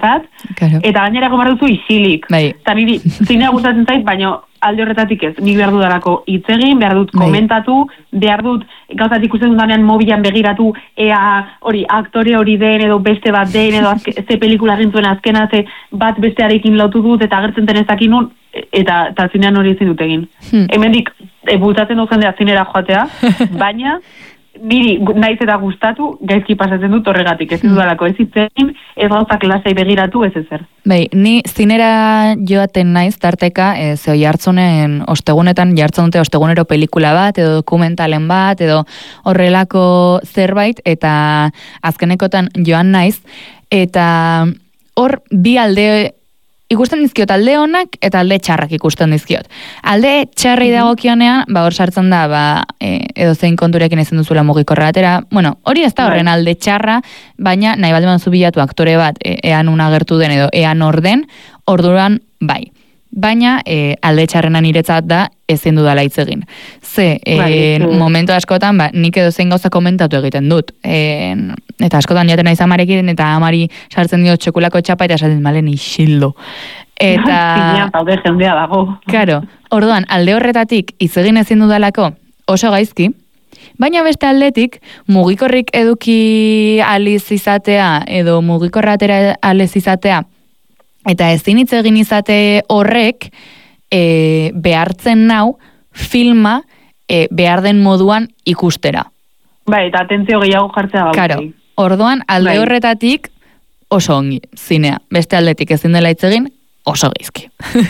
entzat, claro. Eta gainerako behar duzu isilik. Eta niri zinea gustatzen zait, baina alde horretatik ez, nik behar dudarako hitz egin, behar dut komentatu, behar dut gauzat ikusten dudanean mobilan begiratu, ea hori aktore hori den, edo beste bat den, edo ze pelikula gintzuen azkena, ze bat bestearekin lotu dut, eta agertzen denezakin nun, eta zinean hori ezin dut egin. Hemendik, bultatzen dut jendea zinera joatea, baina niri naiz eta gustatu, gaizki pasatzen dut horregatik, ez dudalako ez hitzein, ez gauzak lasai begiratu, ez ezer. Bai, ni zinera joaten naiz tarteka, ze jartzunen ostegunetan, jartzen dute ostegunero pelikula bat, edo dokumentalen bat, edo horrelako zerbait, eta azkenekotan joan naiz, eta hor bi alde ikusten dizkiot alde honak eta alde txarrak ikusten dizkiot. Alde txarrei dagokionean, hor sartzen da, edo zein konturekin ezin duzula mugikorra atera. Bueno, hori ez da horren alde txarra, baina nahi baldin baduzu bilatu aktore bat, ean agertu den edo ean orden, orduan bai. Baina alde txarrena niretzat da ezin dudala hitz egin. Ze, momentu askotan, nik edo zein gauza komentatu egiten dut. Eta askotan jaten naiz amarekin, eta amari sartzen dio txokulako txapa, eta esaten malen isildo. Eta... Zinean, paude jendea dago. Claro, orduan, alde horretatik hitz egin ezin dudalako oso gaizki, baina beste aldetik, mugikorrik eduki aliz izatea, edo mugikorra atera aliz izatea, eta ezin hitz egin izate horrek behartzen nau filma behar den moduan ikustera. Bai, eta atentzio gehiago jartzea gauzei. Claro, orduan alde horretatik oso ongi zinea. Beste aldetik ezin dela hitz egin oso gaizki.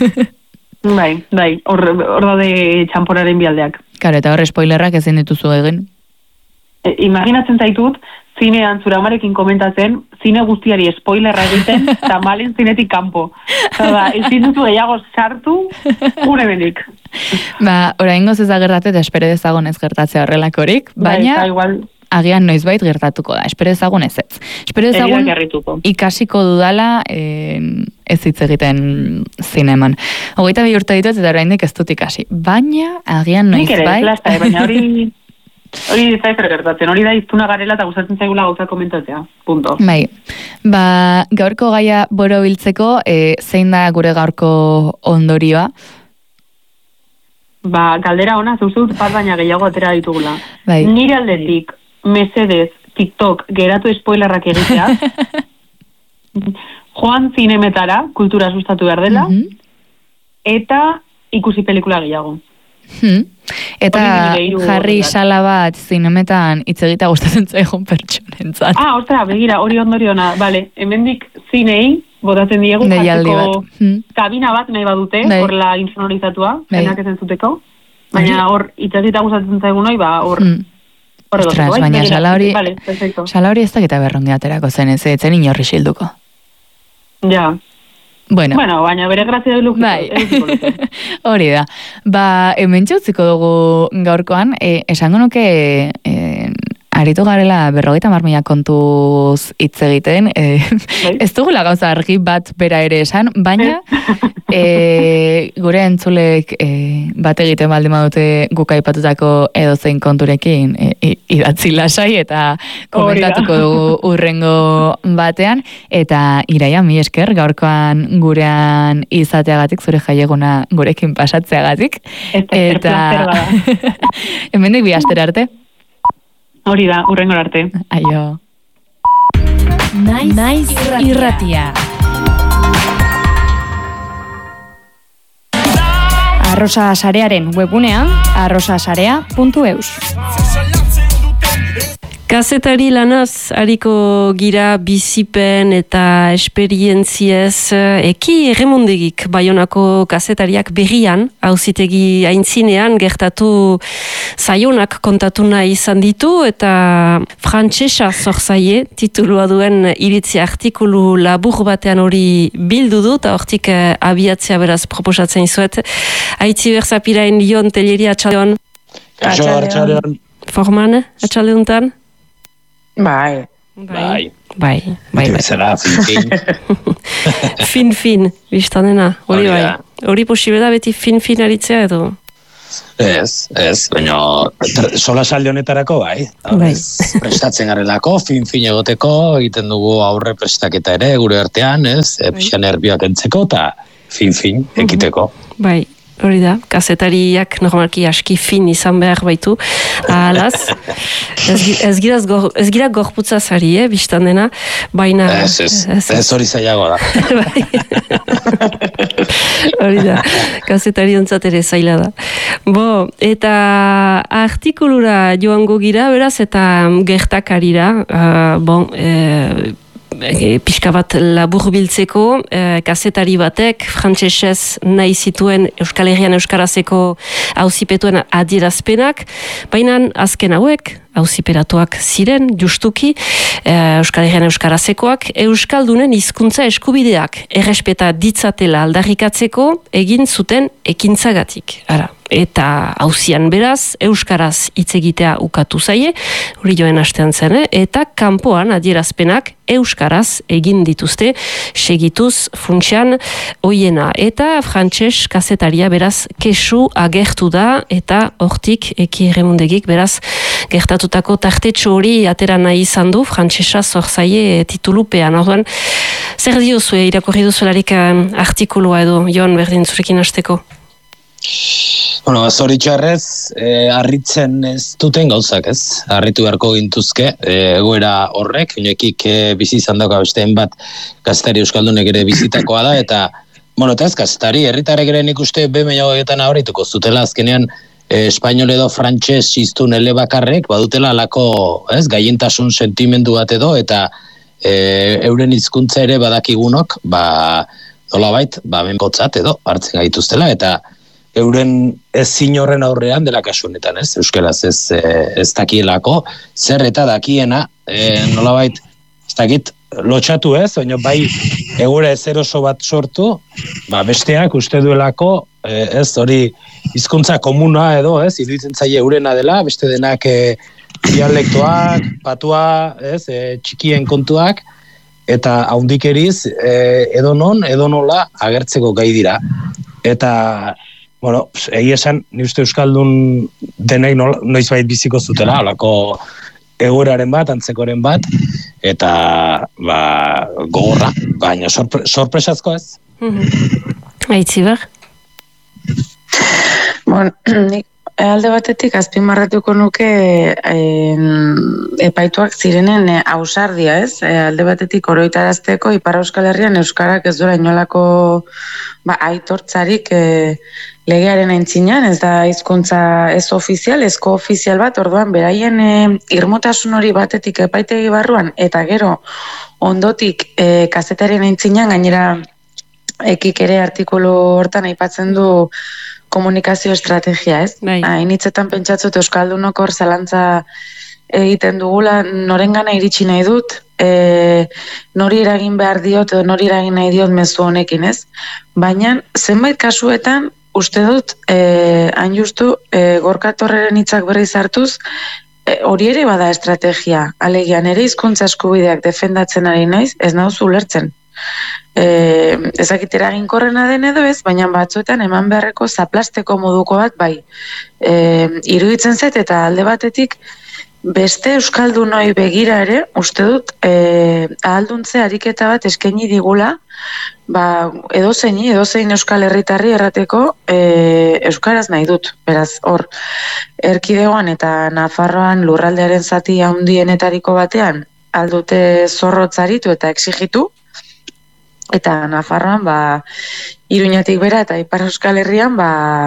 Bai, hor daude txanporaren bialdeak. Claro, eta hor spoilerrak ezin dituzu egin. Imaginatzen zaitut, zinean zure amarekin komentatzen, zine guztiari spoilerra egiten, eta malen zinetik kanpo. Ezin duzu gehiago sartu, gure benik. Oraingoz ez da gertatu eta espero dezagon ez gertatzea horrelakorik, baina agian noizbait gertatuko da, espero dezagun ez ez. Espero dezagun ikasiko dudala ez hitz egiten zineman. 22 urte ditut eta oraindik ez dut ikasi, baina agian noizbait... Nik ere, klasta, baina hori ez da gertatzen, hori da iztuna garela eta gustatzen zaigula gauza komentatzea, punto. Bai, gaurko gaia borobiltzeko, zein da gure gaurko ondorioa? Galdera ona, zeuzut bat baina gehiago atera ditugula. Nire aldetik, mesedez, TikTok, geratu spoilerrak egitea, joan zinemetara, kultura sustatu behar dela, eta ikusi pelikula gehiago. Eta jarri sala bat zinemetan hitz egita gustatzen zaigun pertsonentzat. Ostra, begira, hori ondoriona, bale, hemendik zinei botatzen diegu jartzeko kabina bat nahi badute, horrela insonorizatua, enak ez entzuteko, baina hor hitz egita gustatzen zaigun hoi, hor ostras, baina sala hori ez dakita berrondi aterako zen, ez zen inorri xilduko. Ja. Bueno, baina bere grazia dut hori da. Hemen txutziko dugu gaurkoan, esango nuke aritu garela 50.000 kontuz hitz egiten, ez dugula gauza argi bat bera ere esan, baina gure entzulek bat egiten baldin badute guk aipatutako edozein konturekin idatzi lasai eta komentatuko dugu urrengo batean, eta Iraia, mi esker gaurkoan gurean izateagatik, zure jaieguna gurekin pasatzeagatik, eta hemendik bi astera arte. Hori da, urrengor arte. Aio. Naiz irratia. Arrosa Sarearen webunean, arrosasarea.eus. Kazetari lanaz hariko gira bizipen eta esperientziez eki erremondegik Baionako kazetariak berrian, auzitegi aintzinean gertatu zaionak kontatu nahi izan ditu eta frantsesa zorzaie titulua duen iritzi artikulu labur batean hori bildu du eta hortik abiatzea beraz proposatzen izuet. Aitzi berzapirain Ion Telleria atxaleon. Atxaleon. Forman, atxaleuntan? Bai. Zera, fin. Fin, biztanena, hori bai. Hori posible da beti fin aritzea edo? Ez, baina solasaldi honetarako bai. Prestatzen garelako, fin egoteko, egiten dugu aurre prestaketa ere, gure artean, ez? Pixan erbiak entzeko, eta fin ekiteko. Bai. Hori da, kazetariak normalki aski fin izan behar baitu. Alaz, ez gira gorputza zari, biztan dena, baina... Ez hori zailago da. Hori da, kazetari ontzat ere zaila da. Eta artikulura joango gira, beraz, eta gertakarira, pixka bat labur biltzeko, kazetari batek frantsesez nahi zituen Euskal Herrian euskarazeko auzipetuen adierazpenak, baina azken hauek auziperatuak ziren, justuki, Euskal Herrian euskarazekoak, euskaldunen hizkuntza eskubideak errespeta ditzatela aldarrikatzeko egin zuten ekintzagatik. Eta auzian beraz, euskaraz hitz egitea ukatu zaie, hori joen astean zen, eta kanpoan adierazpenak euskaraz egin dituzte, segituz funtsian hoiena. Eta frantses kazetaria beraz kesu agertu da, eta hortik Eki Erremondegik beraz gertatutako tartetxo hori atera nahi izan du, frantsesa zor zaie titulupean. Orduan, zer diozue irakorri duzuelarik artikulua edo, Jon, berdin zurekin hasteko? Zoritxarrez, harritzen ez duten gauzak, ez? Harritu beharko gintuzke, egoera horrek, unekik bizi izan dauka besteen bat kazetari euskaldunek ere bizitakoa da, eta, eta ez kazetari, herritarek ere nik uste behin aurrituko zutela, azkenean, espainol edo frantses hiztun elebakarrek, badutela alako, ez, gaientasun sentimendu bat edo, eta euren hizkuntza ere badakigunok, nolabait, menpotzat edo, hartzen gaituztela, eta euren ezin horren aurrean dela kasu honetan, ez? Euskaraz ez dakielako, zer eta dakiena, nolabait, ez dakit, lotxatu ez, baina bai egura ezer oso bat sortu, besteak uste duelako, ez hori hizkuntza komuna edo, ez, iruditzen zaie eurena dela, beste denak dialektoak, patua, ez, txikien kontuak, eta haundikeriz edonon, edonola agertzeko gai dira. Eta egia esan, ni uste euskaldun denek noizbait biziko zutela, holako egoeraren bat, antzekoren bat, eta gogorra, baina sorpresazko ez. Aitziber? Nik alde batetik azpimarratuko nuke epaituak zirenen ausardia, ez? Alde batetik oroitarazteko Ipar Euskal Herrian euskarak ez duela inolako aitortzarik legearen aintzinean, ez da hizkuntza ez ofizial, ez koofizial bat, orduan beraien irmotasun hori batetik epaitegi barruan, eta gero ondotik kazetaren aintzinean, gainera Ekik ere artikulu hortan aipatzen du komunikazio estrategia, ez? Hainitzetan pentsatzut euskaldunok hor zalantza egiten dugula, norengana iritsi nahi dut, nori eragin behar diot edo nori eragin nahi diot mezu honekin, ez? Baina zenbait kasuetan uste dut hain justu Gorka Torreren hitzak berriz hartuz, hori ere bada estrategia, alegia nere hizkuntza eskubideak defendatzen ari naiz, ez nauzu ulertzen. Ezakit eraginkorrena den edo ez, baina batzuetan eman beharreko zaplasteko moduko bat bai. Iruditzen zait eta alde batetik beste euskaldunoi begira ere, uste dut ahalduntze ariketa bat eskaini digula, edozein euskal herritarri errateko euskaraz nahi dut. Beraz, hor, Erkidegoan eta Nafarroan lurraldearen zati handienetariko batean aldute zorrotzaritu eta exigitu, eta Nafarroan, Iruñatik bera eta Ipar Euskal Herrian,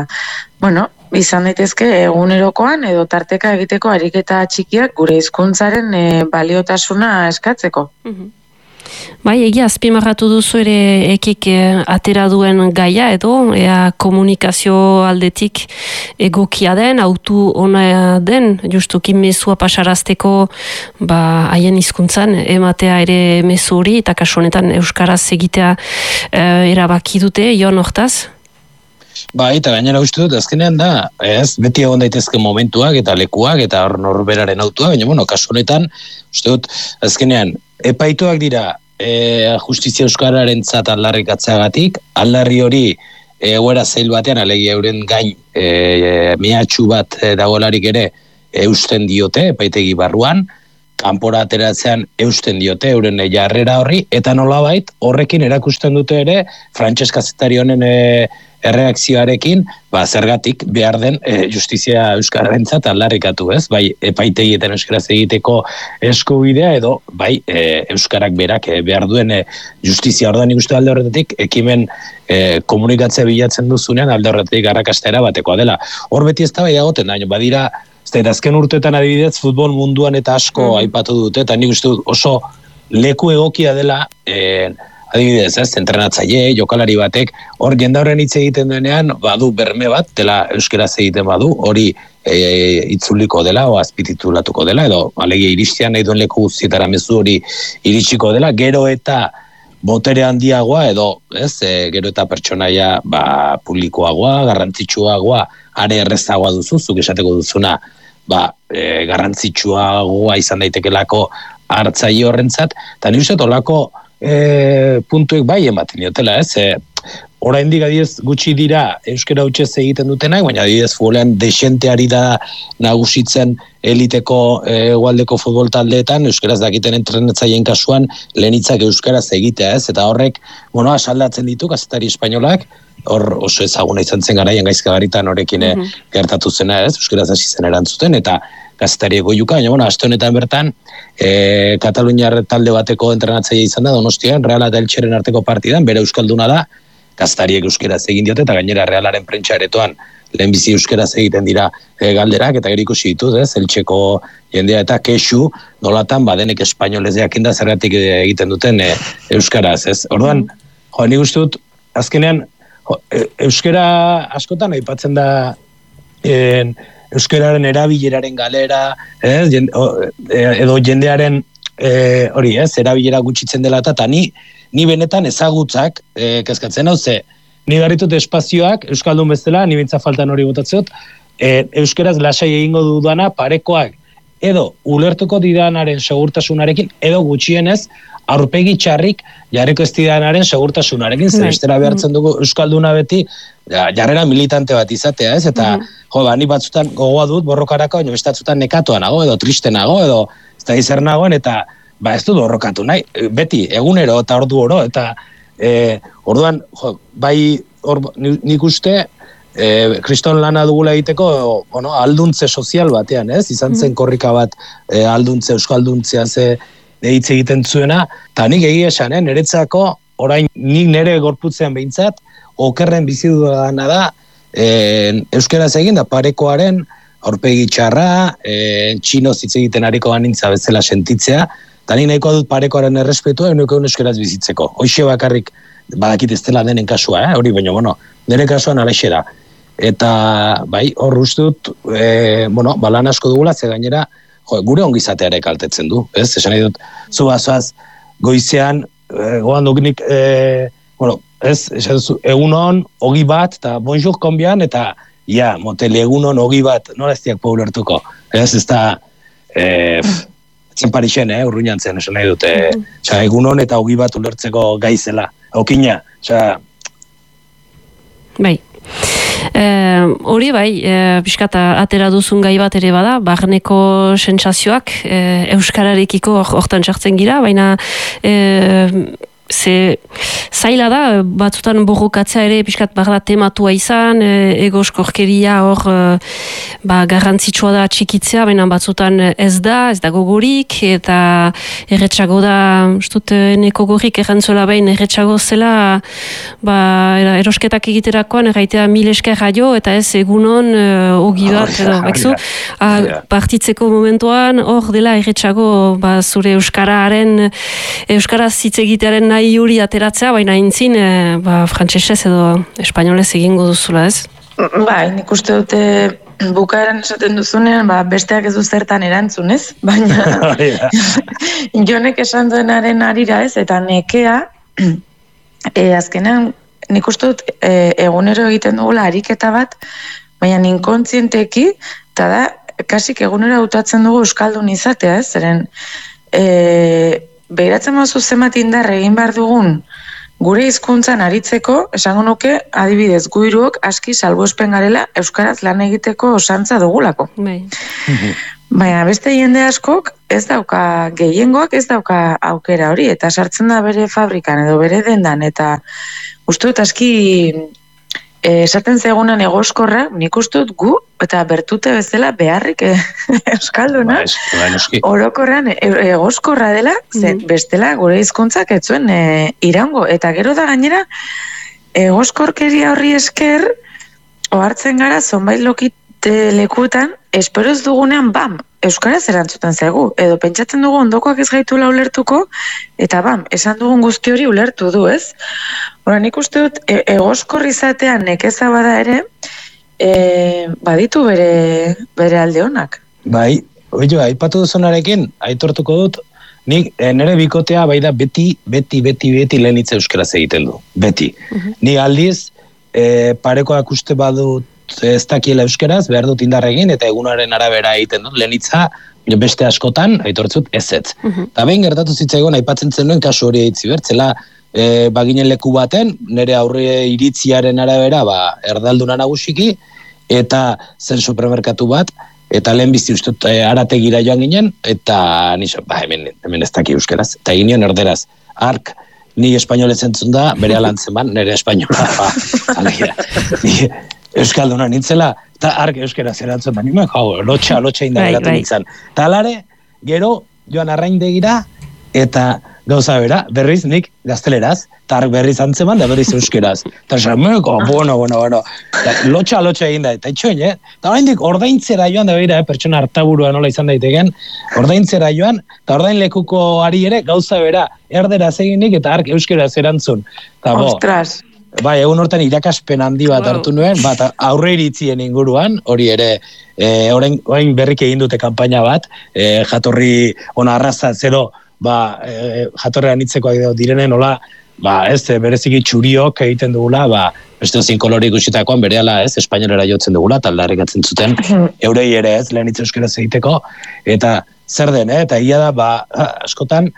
izan daitezke egunerokoan edo tarteka egiteko ariketa txikiak gure hizkuntzaren baliotasuna eskatzeko. Bai, egia azpimarratu duzu ere Ekik atera duen gaia edo komunikazio aldetik egokia den, autu ona den, justuki mezua pasarazteko haien hizkuntzan ematea ere mezu hori, eta kasu honetan euskaraz egitea erabaki dute, Jon, hortaz? Eta gainera uste dut, azkenean da, ez, beti egon daitezke momentuak eta lekuak eta hor norberaren autua, baina, kasu honetan, uste dut, azkenean, epaituak dira justizia euskararen zat aldarrikatzeagatik, aldarri hori egoera zail batean, alegia euren gain mehatxu bat dagoelarik ere eusten diote, epaitegi barruan, kanpora ateratzean eusten diote euren jarrera horri, eta nolabait horrekin erakusten dute ere frantses kazetari honen erreakzioarekin, zergatik behar den justizia euskararentzat aldarrikatu, ez? Bai, epaitegietan euskaraz egiteko eskubidea edo bai euskarak berak behar duen justizia. Orduan ikustu alde horretatik ekimen komunikatzea bilatzen duzunean alde horretatik arrakastera batekoa dela. Hor beti ez da bai agoten da, badira azken urteetan adibidez futbol munduan eta asko aipatu dute, eta nik uste dut oso leku egokia dela adibidez, entrenatzaile, jokalari batek, hor jende horren hitz egiten denean, badu berme bat, dela euskaraz egiten badu, hori itzuliko dela, o azpititulatuko dela, edo alegia iristian nahi duen leku guztietara mezu hori iritsiko dela, gero eta botere handiagoa, edo, gero eta pertsonaia publikoagoa, garrantzitsuagoa, are errezagoa duzu, zuk esateko duzuna, garrantzitsuagoa izan daitekelako hartzaile horrentzat, eta ni uste olako puntuek bai ematen diotela, oraindik adibidez gutxi dira euskara hutsez egiten dutenak, baina adibidez futbolean desenteari da nagusitzen eliteko hegoaldeko futbol taldeetan, euskaraz dakiten entrenatzaileen kasuan lehenitzak euskaraz egitea, eta horrek, asaldatzen ditu kazetari espainolak, hor oso ezaguna izan zen garaian Gaizkagaritan horrekin gertatu zena, euskaraz hasi zen erantzuten, eta kazetari goiuka, baina aste honetan bertan Kataluniar talde bateko entrenatzaile izan da Donostian, Reala eta Elcheren arteko partidan, bere euskalduna da, kazetariek euskaraz egin diote, eta gainera Realaren prentsa aretoan lehenbizi euskaraz egiten dira galderak, eta gero ikusi ditut, Elcheko jendea eta kexu, nolatan badenek espainolez jakinda zergatik egiten duten euskaraz, Orduan, nik uste dut, azkenean, euskara askotan aipatzen da euskararen erabileraren galera, edo jendearen erabilera gutxitzen dela, eta ni benetan ezagutzak kezkatzen hau, ni garritut espazioak, euskaldun bezala, ni bintza faltan hori botatzeot, euskaraz lasai egingo dudana parekoak, edo ulertuko didanaren segurtasunarekin, edo gutxienez, aurpegi txarrik jarriko ez didanaren segurtasunarekin, zer bestera behartzen dugu euskalduna beti, jarrera militante bat izatea, eta ni batzutan gogoa dut borrokarako, baina bestatzutan nekatuan nago, edo triste nago, edo ez da izer nagoen, eta ez dut borrokatu nahi, beti, egunero eta ordu oro, eta orduan, bai, nik uste, kriston lana dugula egiteko, alduntze sozial batean, izan zen korrika bat alduntze, euskalduntzean hitz egiten zuena, eta nik egia esan, niretzako, orain nik nire gorputzean behintzat, okerren bizi dudana da, euskaraz egin da parekoaren aurpegi txarra, txinoz hitz egiten hariko ganintza bezala sentitzea, eta nik nahiko dut parekoaren errespetua, euskaraz bizitzeko. Hoxe bakarrik, badakit ez dela denen kasua, hori baina, nire kasuan alaxe da. Eta, bai, hor ustut, lan asko dugula, ze gainera, gure ongizatea ere kaltetzen du, esan nahi dut, zu bazoaz, goizean, goan dugnik, egunon, ogi bat, eta bonjour konbian, eta, motel egunon, ogi bat, nola ez diak paulertuko, ez da, etzen Parixen, urruinan zen, esan nahi dut, egunon eta ogi bat ulertzeko gaizela, okina, Bai. Hori bai, pixkata atera duzun gai bat ere bada, barneko sentsazioak euskararekiko hortan txartzen gira, baina zaila da, batzutan borrokatzea ere pixkat barra tematua izan, egoskorkeria hor garrantzitsua da txikitzea, baina batzutan ez da gogorik, eta erretxago da, ustut neko gorik errantzola behin erretxago zela, erosketak egiterakoan erraitea 1000 esker jaio, eta ez egunon ogi bat, edo, partitzeko momentuan, hor dela erretxago zure euskaraz hitz egitearen nahi huri ateratzea, baina intzin frantsesez edo espainolez egingo duzula, ez? Nik uste dute bukaeran esaten duzunean, besteak ez du zertan erantzun, ez? Baina Jonek esan duenaren arira, ez? Eta nekea, azkenean, nik uste dut egunero egiten dugula ariketa bat, baina inkontzienteki, eta da, kasik egunero hautatzen dugu euskaldun izatea, ez? Zeren, behiratzen mazu zemat indar egin behar dugun gure hizkuntzan aritzeko, esango nuke, adibidez, guiruok aski salbuespen garela euskaraz lan egiteko osantza dugulako. Baina beste jende askok ez dauka gehiengoak ez dauka aukera hori, eta sartzen da bere fabrikan edo bere dendan, eta uste dut aski esaten zegunan egoskorra, nik uste dut gu, eta bertute bezala beharrik euskalduna, orokorran egoskorra dela, bestela gure hizkuntzak ez zuen irango, eta gero da gainera egoskorkeria horri esker ohartzen gara zonbait lekuetan, espero ez dugunean bam, euskaraz erantzuten zaigu, edo pentsatzen dugu ondokoak ez gaitula ulertuko, eta bam, esan dugun guzti hori ulertu du, ez? Hora, nik uste dut, egoskorri izatean nekeza bada ere, baditu bere alde honak. Bai, aipatu duzunarekin, aitortuko dut, nik nire bikotea bai da beti lehenitza euskaraz egiten du, beti. Ni aldiz, parekoak uste badut ez dakiela euskaraz, behar dut indarregin, eta egunaren arabera egiten dut, lehenitza beste askotan, aitortzut, ezetz. Eta behin gertatu zitzaigun, aipatzen zenuen kasu hori eitzi bertzela, baginen leku baten, nire aurre iritziaren arabera, erdalduna nagusiki, eta zen supermerkatu bat, eta lehen bizi ustut arategira joan ginen, eta niso, hemen ez daki euskaraz, eta ginen erderaz, ark, ni espainolez entzun da, bere alantzen ban, nire espainola, euskalduna nintzela, eta ark euskara zerantzen, nimen lotxa indageratu nintzen. Eta alare, gero, joan arraindegira, eta gauza bera, berriz nik gazteleraz, eta ark berriz antzeman, da berriz euskeraz. Eta esameko, bueno, lotxa egin da, eta itxoin, eta oraindik ordaintzera joan, da behira, pertsona hartaburua nola izan daiteken, ordaintzera joan, eta ordain lekuko ari ere, gauza bera, erderaz eginik, eta ark euskeraz erantzun. Ostras! Bai, egun hortan irakaspen handi bat hartu nuen, bat aurre iritzien inguruan, hori ere, orain berrik egin dute kanpaina bat, jatorri, arraza, zero, jatorri anitzekoak direnen, hola, ez, bereziki txuriok egiten dugula, beste ozin kolorik usitakoan, berehala, ez, espainolera jotzen dugula, taldarrikatzen zuten, eurei ere ez, lehen euskaraz egiteko, eta zer den, eta ia da, askotan,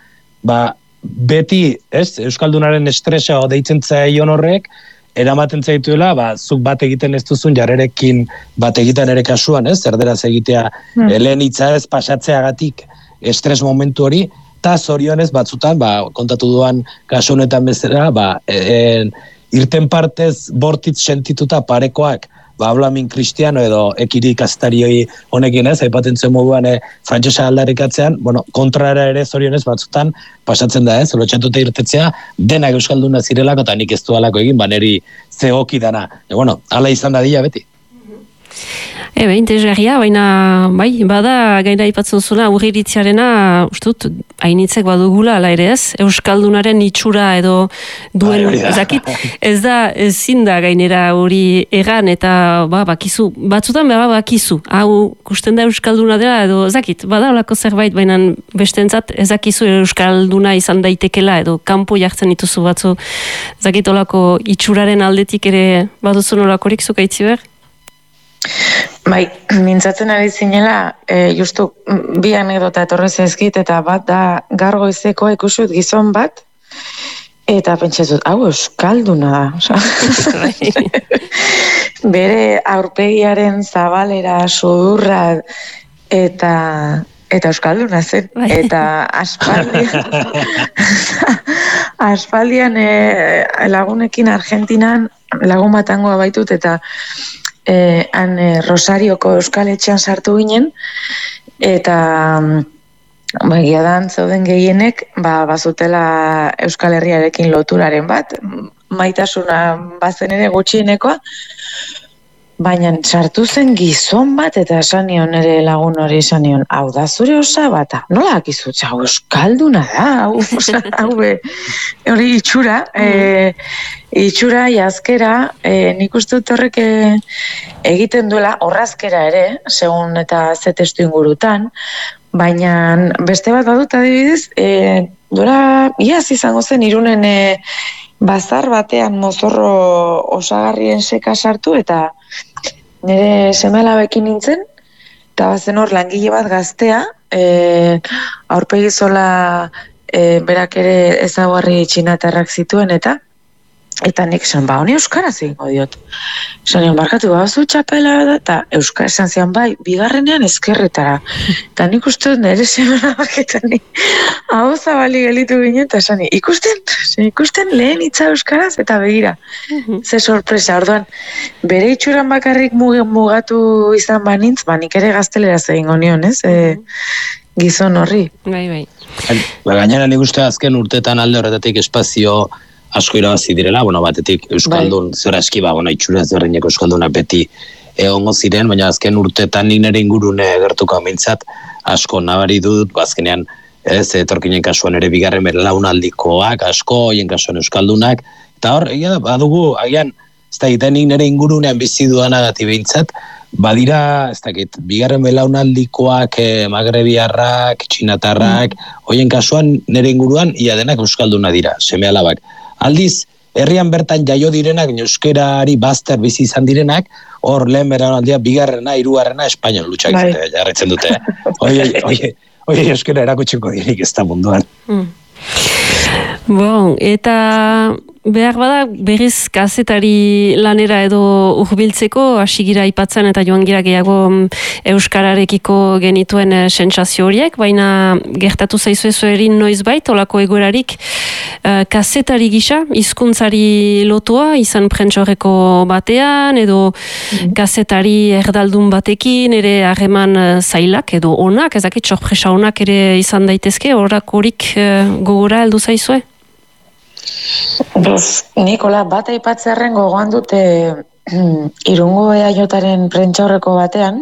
beti, ez, euskaldunaren estresa deitzen zaion horrek, eramaten zaituela, zuk bat egiten ez duzun jarrerekin bat egiten ere kasuan, ez, erderaz egitea lehen hitza ez pasatzeagatik estres momentu hori, eta zorionez batzutan, kontatu duan kasu honetan bezala, irten partez bortitz sentituta parekoak, Ablamin Cristiano edo ekiri kastarioi honekin ez, aipaten zuen moduan frantsesa aldarrikatzean, kontrara ere zorionez batzutan pasatzen da ez, lotxatuta irtetzea, denak euskalduna zirelako eta nik ez dualako egin, neri zegoki dana. Hala izan da dira beti. Interesgarria, baina bada gaina aipatzen zula aurreiritziarena, ustut, hainitzek badugula, ala ere ez, euskaldunaren itxura edo duen, ez da, ezin da gainera hori egan, eta bakizu, batzutan bakizu, hau kusten da euskalduna dela, edo ezakit, bada olako zerbait, baina bestentzat ezakizu euskalduna izan daitekela, edo kanpo jartzen dituzu batzu, ezakit olako itxuraren aldetik ere baduzun olakorik zukaitzi behar? Bai, mintzatzen ari zinela, justu bi anekdota etorrez ezkit, eta bat da gaur goizekoa ikusut gizon bat, eta pentsatut, hau euskalduna da. Bere aurpegiaren zabalera, sudurra, eta euskalduna zen. Eta aspaldian lagunekin Argentinan lagun batangoa baitut, eta Rosarioko Euskal Etxean sartu ginen, eta egia da zauden gehienek bazutela Euskal Herriarekin loturaren bat, maitasuna bazen ere gutxienekoa, baina sartu zen gizon bat, eta esan nion ere lagun hori esan nion, hau da zure osabata, nola akizut, hau euskalduna da, hau hori itxura, itxura, jazkera, nik uste dut horrek egiten duela, horrazkera ere, segun eta ze testu ingurutan, baina beste bat badut adibidez, dura, iaz izango zen, Irunen bazar batean mozorro osagarrien seka sartu, eta nire seme-alabekin nintzen, eta bazen hor langile bat gaztea, aurpegi zola berak ere ezaguarri txinatarrak zituen, eta Eta nik esan, honi euskaraz egingo diot. Esan nion, barkatu, bazu txapela da, eta euskara esan zian, bai, bigarrenean ezkerretara. Eta nik uste dut nire semana baketan nik, hau zabali gelitu ginen, eta esan ikusten lehen hitza euskaraz, eta begira. Ze sorpresa, orduan, bere itxuran bakarrik mugatu izan banintz, nik ere gazteleraz egingo nion, ez? Gizon horri. Bai. Gainera nik uste azken urtetan alde horretatik espazio asko irabazi direla, batetik Euskaldun, zera eski, itxura ezberdineko Euskaldunak beti egongo ziren, baina azken urtetan nik nire ingurune gertuko amintzat asko nabari dut, azkenean etorkinen kasuan ere bigarren belaunaldikoak, asko, hien kasuan Euskaldunak, eta hor, badugu, agian, ez da, nik nire ingurunean bizi duanagati behintzat, badira, ez dakit, bigarren belaunaldikoak, magrebiarrak, txinatarrak, hoien kasuan nire inguruan ia denak Euskalduna dira, seme alabak. Aldiz, herrian bertan jaio direnak, euskerari bazter bizi izan direnak, hor lehen belaunaldia, bigarrena, hirugarrena, espainol lutsak jarretzen dute. Oie, euskera erakutsiko dirik ez da munduan. Bon, eta behar bada berriz kazetari lanera edo urbiltzeko hasigira aipatzen eta joan gira gehiago euskararekiko genituen sentsazio horiek, baina gertatu zaizu erin noizbait olako egoerarik kazetari gisa, hizkuntzari lotua izan prentsorreko batean edo kazetari erdaldun batekin ere harreman zailak edo onak, ez dakit sorpresa onak ere izan daitezke, horik gogora heldu zaizue? Nikola, bat aipatzearen gogoan dute Irungo EAJaren prentsaurreko batean,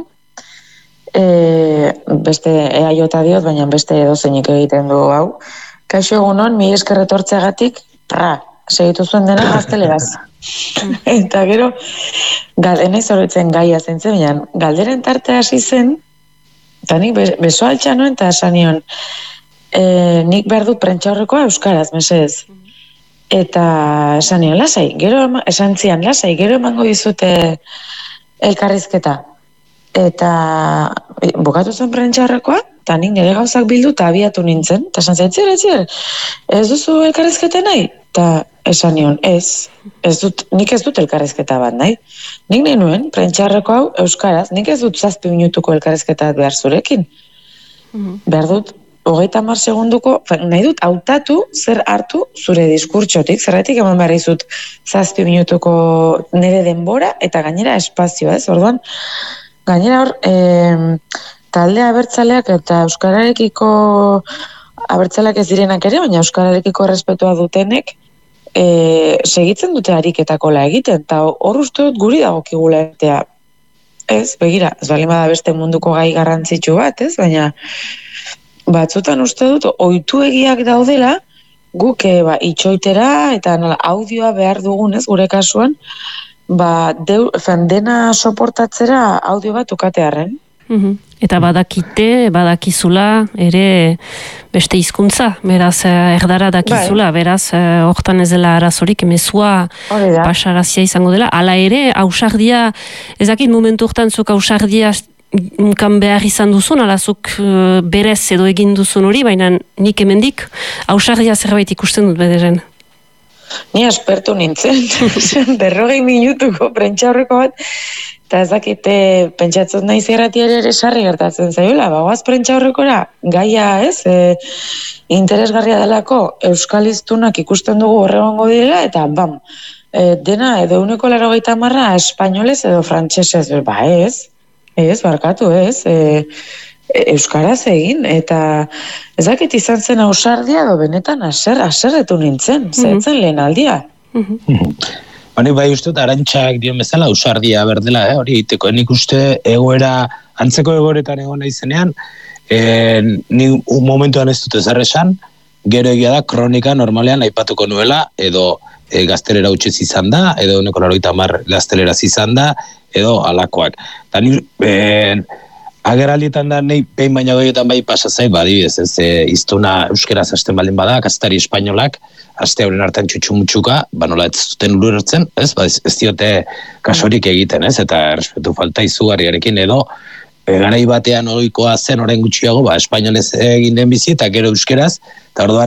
beste EAJ diot, baina beste edozeinik egiten du hau. Kaixo egunon, mi esker etortzeagatik, segitu zuen dena gazteleraz. Eta gero, enaiz horretzen gaia zentzen, baina galderen tarte hasi zen, eta nik beso altxanoen eta esanion, nik behar dut prentsaurrekoa euskaraz, mesedez. Eta esan nion, lasai, gero emango dizute elkarrizketa. Eta bukatu zen prentsaurrekoa, eta nik nire gauzak bildu eta abiatu nintzen. Eta esan zaitzier, ez duzu elkarrizketa nahi? Eta esan nion, nik ez dut elkarrizketa bat nahi. Nik nuen prentsaurreko hau euskaraz, nik ez dut 7 minutuko elkarrizketa behar zurekin. Behar dut 30 segunduko, nahi dut hautatu zer hartu zure diskurtsotik, zerratik eman behar izut 7 minutuko nire denbora eta gainera espazioa, ez? Orduan, gainera hor, talde abertzaleak eta euskararekiko abertzaleak ez direnak ere, baina euskararekiko errespetua dutenek segitzen dute ariketakola egiten, eta hor uste dut guri dagokigula egitea. Ez, begira, ez bali bada beste munduko gai garrantzitsu bat, ez? Baina batzutan uste dut, ohituegiak daudela, guk itxoitera eta audioa behar dugunez, gure kasuan, dena soportatzera audio bat ukatearren. Eta badakizula ere beste hizkuntza, beraz erdara dakizula, beraz hortan ez dela arazorik, mezua pasarazia izango dela. Hala ere, ausardia, ez dakit momentu hortan zuk ausardia kan behar izan duzun, alazuk berez edo egin duzun hori, baina nik hemendik ausardia zerbait ikusten dut bederen. Ni aspertu nintzen, 40 minutuko prentsaurreko bat, eta ez dakite pentsatzen nahi zerratiare ere sarri gertatzen zaiola, bagoaz prentsaurrekora, gaia ez, interesgarria delako euskaliztunak ikusten dugu horregongo direla, eta dena edo 180 espainolez edo frantsesez, ez, barkatu, ez, euskaraz egin, eta ez dakit izan zen ausardia edo benetan aserretu nintzen, zetzen lehen aldia. Hori bai uste, Arantxak dion bezala ausardia berdela, hori egiteko, nik uste egoera, antzeko egoeretan egon naizenean, ni un momentuan ez dut ezer esan, gero egia da kronika normalean aipatuko nuela, edo gaztelera utziz izan da, edo 180 gazteleraz izan da, edo alakoak. Eta ni ageraldietan da nahi behin baina gehiotan bai pasazai, adibidez, ez iztuna euskeraz hasten baldin bada, kazetari espainolak, aste horren hartan txutxu-mutxuka, nola ez zuten ulertzen, ez diote kasorik egiten, ez, eta errespetu falta izugarriarekin edo, garai batean ohikoa zen orain gutxiago, espainolez egin den bizi, eta gero euskeraz, eta orduan,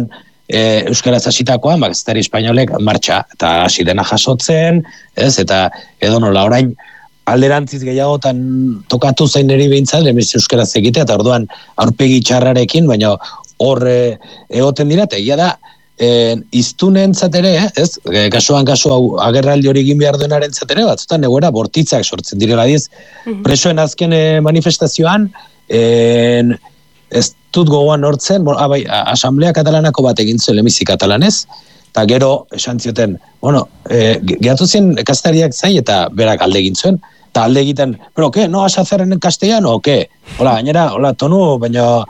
euskaraz hasitakoan, kazetari espainolek martxa, eta hasi dena jasotzen, ez, eta edo nola orain, alderantziz gehiagotan tokatu zain niri behintzat, lemez euskaraz egitea, eta orduan aurpegi txarrarekin, baina hor egoten dira, eta egia da, iztunen zatere, ez? Kasuan agerraldi hori egin behar duenaren zatere, batzutan egoera bortitzak sortzen direla diez. Presoen azken manifestazioan, ez dut gogoan hortzen, Asamblea Katalanako bat egin zuen emizi katalanez, eta gero esan zioten, gehatu zen kazetariak zain eta berak alde egin zuen, eta alde egiten, pero ke, no vas a hacer en castellano, o ke? Hola, gainera, tonu, baina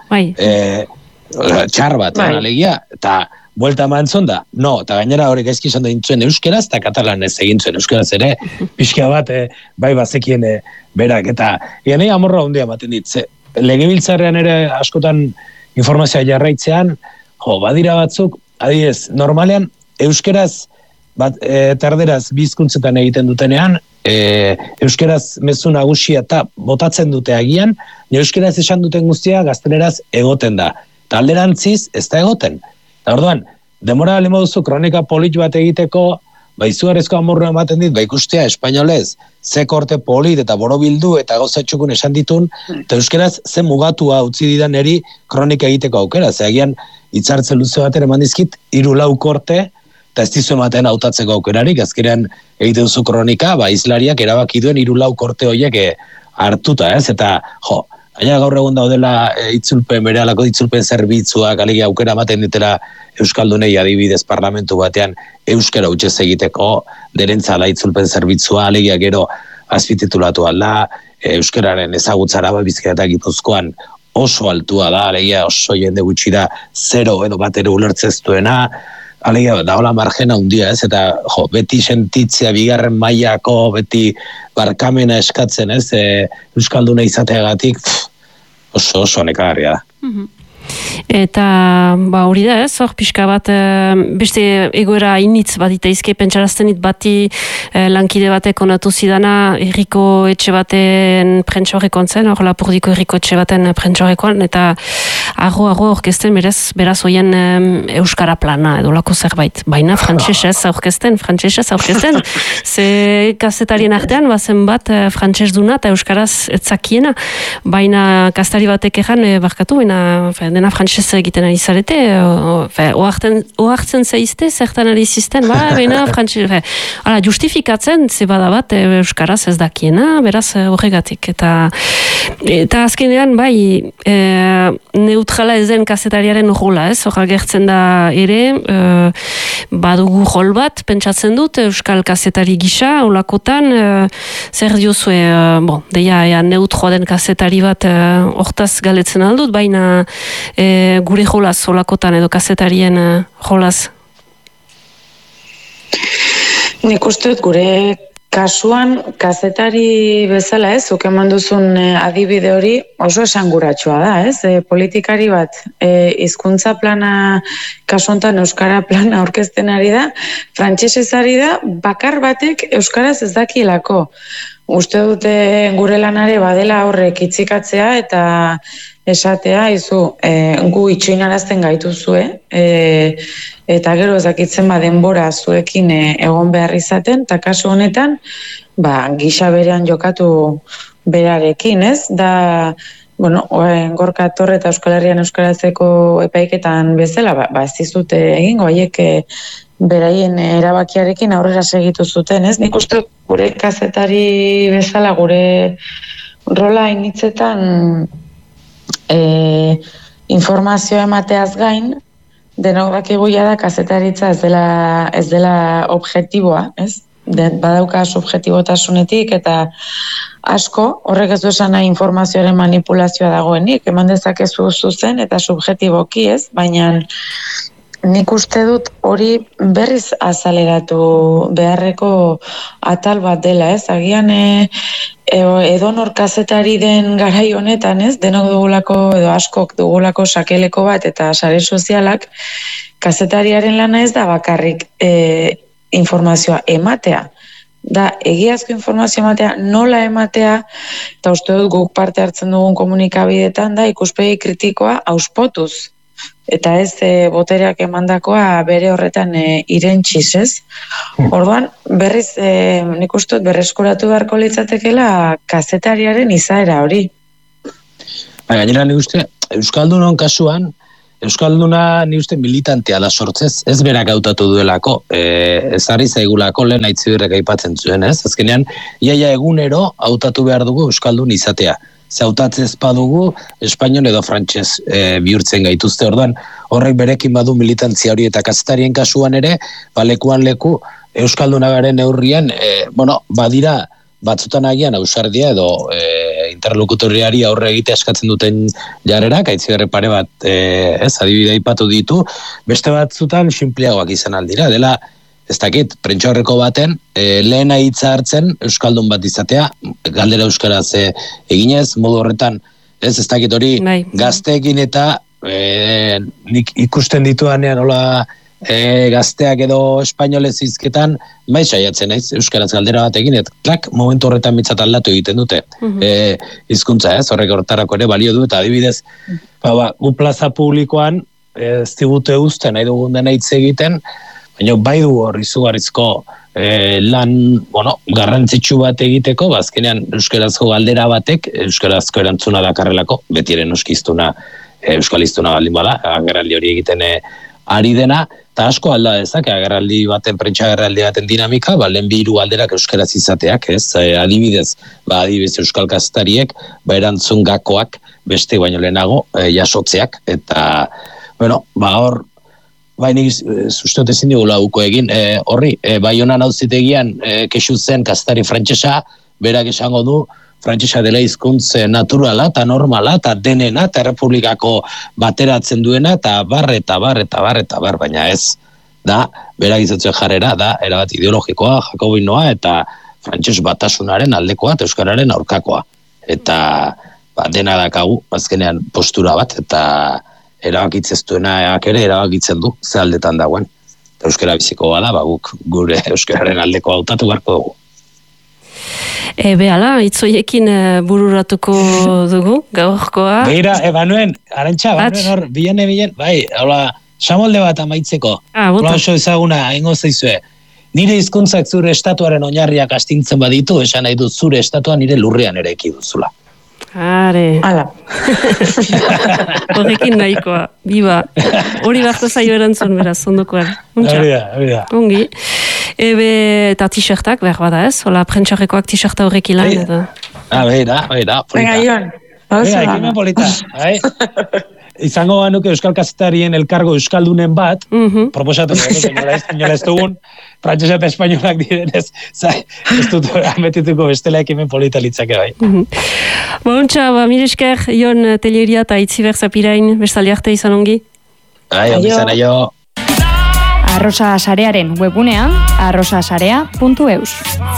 txar bat, alegia, eta buelta eman zuen da, eta gainera hori gaizki izan da intzuen euskeraz, eta katalanez egin zuen euskeraz ere, pixka bat, bai bazekien berak, eta egin amorra hundia ematen dit, legebiltzarrean ere askotan informazioa jarraitzean, badira batzuk, adibidez, normalean, euskeraz, terderaz bizkuntzetan egiten dutenean, euskeraz mezu nagusia eta botatzen dute agian, euskeraz esan duten guztia gazteleraz egoten da. Eta alderantziz ez da egoten. Eta orduan, demora lema duzu kronika polit bat egiteko, izugarrizko amorru ematen dit, ikustea espainolez, ze korte polit eta borobildu eta gauzatxukun esan ditun, eta euskeraz ze mugatua utzi didan eri kronika egiteko aukera. Agian hitzartze luze baten eman dizkit, 3-4 korte, eta ez dizu ematen hautatzeko aukerarik, azkenean egite duzu kronika, izlariak erabaki duen 3-4 korte horiek hartuta, ez? Eta, baina gaur egun daudela berehalako itzulpen zerbitzuak, alegia aukera ematen ditela Euskaldunei adibidez parlamentu batean euskara hutsez egiteko, derentzala itzulpen zerbitzua, alegia gero azpititulatu alda, euskararen ezagutzara Bizkaia eta Gipuzkoan oso altua da, alegia oso jende gutxi da 0 edo bat ere ulertzeztuena, alegia da hola margena handia, ez, eta beti sentitzea bigarren mailako, beti barkamena eskatzen, ez, Euskalduna izateagatik, oso nekagarria da. Eta hori da ez, hor pixka bat beste egoera initz bat itaizke pentsarazten bati lankide batek onatu zidana herriko etxe baten prentxorrekoan zen, hor Lapurdiko herriko etxe baten prentxorrekoan, eta arro orkesten beraz oien euskara plana edo lako zerbait, baina frantsesez aurkezten, ze kazetarien artean bazen bat frantses duna eta euskaraz etzakiena, baina kaztari batek egan barkatu, dena frantsez egiten ari zarete, oartzen zaizte, zertan ari zizten, baina frantsez, justifikatzen, ze bada bat euskaraz ez dakiena, beraz horregatik, eta azkenean, neutrala ezen kazetariaren rola, ez, hor agertzen da ere, badugu rol bat, pentsatzen dut, euskal kazetari gisa, olakotan, zer diozue, deia neutroa den kazetari bat hortaz galetzen aldut, baina gure jolaz, olakotan edo kazetarien jolaz? Nik uste dut gure kasuan kazetari bezala, ez, zuk eman duzun adibide hori oso esanguratsua da, ez, politikari bat hizkuntza plana, kasu honetan euskara plana aurkezten ari da, frantsesez ari da, bakar batek euskaraz ez dakielako. Uste dute gure lanare badela horrek itzikatzea eta esatea, gu itxoinarazten gaituzue, eta gero ezakitzen denbora zuekin egon behar izaten, eta kasu honetan, gisa berean jokatu berarekin, ez? Da, Gorka Torre eta Euskal Herrian euskarazeko epaiketan bezala, ez dizute egingo, haiek beraien erabakiarekin aurrera segitu zuten, ez? Nik uste gure kazetari bezala, gure rola initzetan informazioa emateaz gain, denok dakigu da kazetaritza ez dela objektiboa, ez? Badauka subjektibotasunetik eta asko, horrek ez du esan nahi informazioaren manipulazioa dagoenik, eman dezakezu zuzen eta subjektiboki, ez? Baina nik uste dut hori berriz azaleratu beharreko atal bat dela, ez? Agian edonor kazetari den garai honetan, ez? Denok dugulako edo askok dugulako sakeleko bat eta sare sozialak, kazetariaren lana ez da bakarrik informazioa ematea. Da, egiazko informazioa ematea, nola ematea, eta uste dut guk parte hartzen dugun komunikabidetan da ikuspegi kritikoa auspotuz eta ez botereak emandakoa bere horretan irentsiz, ez? Orduan, berriz, nik uste dut berreskuratu beharko litzatekeela kazetariaren izaera hori. Gainera, nik uste, Euskaldunon kasuan, Euskalduna ni uste militantea da sortzez, ez berak hautatu duelako, ezarri zaigulako lehen Aitzibirrek aipatzen zuen, ez? Azkenean, iaia egunero hautatu behar dugu Euskaldun izatea. Ze hautatze ez badugu, espainol edo frantses bihurtzen gaituzte, orduan, horrek berekin badu militantzia hori eta kazetarien kasuan ere, lekuan leku, Euskaldunagaren neurrian, badira, batzutan agian ausardia edo interlokutoriari aurre egitea eskatzen duten jarrerak, Aitziberre pare bat adibidea aipatu ditu, beste batzutan sinpleagoak izan aldira, dela ez dakit, prentsaurreko baten, lehena hitza hartzen Euskaldun bat izatea, galdera euskaraz eginez, modu horretan, ez dakit hori gazteekin eta nik ikusten dituanean hola gazteak edo espainolez hizketan, bai saiatzen naiz euskaraz galdera bat egin, klak, momentu horretan mitzat aldatu egiten dute. Hizkuntza horrek hortarako ere balio du, eta adibidez, gu plaza publikoan, ez digute uzten, nahi dugun dena hitz egiten, baina bai du hor izugarrizko lan, garrantzitsu bat egiteko, azkenean euskarazko galdera batek, euskarazko erantzuna dakarrelako, beti ere noskiztuna, euskaliztuna baldin bada, agerraldi hori egiten ari dena, eta asko alda dezak, agerraldi baten, prentsa agerraldi baten dinamika, lehen hiru alderak euskaraz izateak, ez? Adibidez euskal kazetariek, erantzun gakoak beste baino lehenago jasotzeak, eta, hor, nik uste ezin digula uko egin, horri, Baionan auzitegian kexu zen kazetari frantsesa, berak esango du, frantsesa dela hizkuntz naturala eta normala eta denena eta errepublikako bateratzen duena eta bar, baina ez da, berak izatzen jarrera da, erabat ideologikoa, jakobinoa eta frantses batasunaren aldekoa eta euskararen aurkakoa. Eta dena dakagu, azkenean postura bat, eta erabakitzez duenak ere erabakitzen du, ze aldetan dagoen. Euskara biziko bada, guk gure euskararen aldeko hautatu beharko dugu. Behala, itzoiekin bururatuko dugu, gaurkoa. Beira, Banuen, Arantxa, hor, bilen, bai, hola, samolde bat amaitzeko. Hola oso ezaguna, ingo zaizue. Nire hizkuntzak zure estatuaren oinarriak astintzen baditu, esan nahi dut zure estatua nire lurrean ere eki duzula. Are. Hala. Horrekin nahikoa, biba. Hori barko zaio erantzun, beraz, ondokoan. Hori da. Ongi. Eta t-shirtak, behar bada ez? Hola, prentxarrekoak t-shirta horrek ilan. Beira, polita. Venga, Ion. Ekimen polita. Izango banuke euskal kazetarien elkargo euskaldunen bat, proposatu nola ez dugun, frantsesa eta espainolak direnez, ez dut ametituko bestela ekimen polita litzake bai. Bontxa, mire esker, Ion Telleria eta Aitziber Zapirain, bestaldi arte izan ongi? Ongi izan aio. Arrosa Sarearen webunean, arrosasarea.eus.